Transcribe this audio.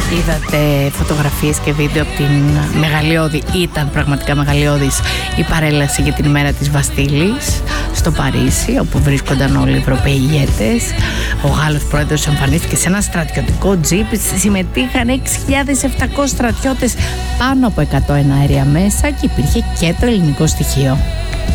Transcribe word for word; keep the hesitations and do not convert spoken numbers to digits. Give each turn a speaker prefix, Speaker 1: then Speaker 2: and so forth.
Speaker 1: Είδατε φωτογραφίες και βίντεο από την μεγαλειώδη, ήταν πραγματικά μεγαλειώδης η παρέλαση για την ημέρα της Βαστίλης στο Παρίσι, όπου βρίσκονταν όλοι οι Ευρωπαίοι ηγέτες. Ο Γάλλος πρόεδρος εμφανίστηκε σε ένα στρατιωτικό τζιπ. Συμμετείχαν έξι χιλιάδες επτακόσιοι στρατιώτες, πάνω από εκατό εναέρια μέσα, και υπήρχε και το ελληνικό στοιχείο.